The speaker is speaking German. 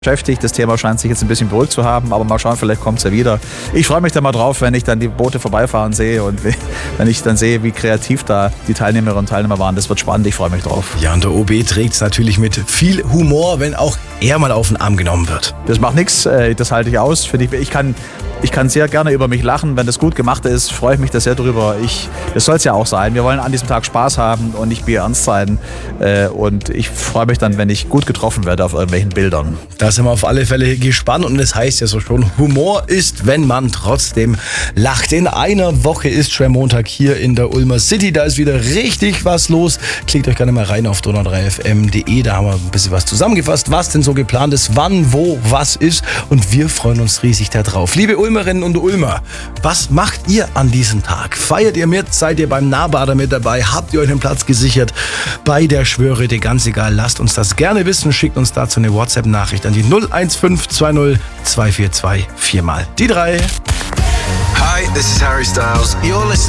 beschäftigt. Das Thema scheint sich jetzt ein bisschen beruhigt zu haben, aber mal schauen, vielleicht kommt es ja wieder. Ich freue mich da mal drauf, wenn ich dann die Boote vorbeifahren sehe und wenn ich dann sehe, wie kreativ da die Teilnehmerinnen und Teilnehmer waren. Das wird spannend, ich freue mich drauf. Ja, und der OB trägt es natürlich mit viel Humor, wenn auch er mal auf den Arm genommen wird. Das macht nichts, das halte ich aus. Ich kann sehr gerne über mich lachen. Wenn das gut gemacht ist, freue ich mich da sehr drüber. Das soll es ja auch sein. Wir wollen an diesem Tag Spaß haben und nicht ernst sein. Und ich freue mich dann, wenn ich gut getroffen werde auf irgendwelchen Bildern. Da sind wir auf alle Fälle gespannt und das heißt ja so schon, Humor ist, wenn man trotzdem lacht. In einer Woche ist Schwermontag hier in der Ulmer City. Da ist wieder richtig was los. Klickt euch gerne mal rein auf donau3fm.de. Da haben wir ein bisschen was zusammengefasst, was denn so geplant ist, wann, wo, was ist. Und wir freuen uns riesig darauf. Liebe Ulmerinnen und Ulmer, was macht ihr an diesem Tag? Feiert ihr mit? Seid ihr beim Nahbader mit dabei? Habt ihr euch einen Platz gesichert bei der Schwörrede? Ganz egal, lasst uns das gerne wissen. Schickt uns dazu eine WhatsApp-Nachricht an die 01520 242 4 mal die 3. Hi, this is Harry Styles. You're listening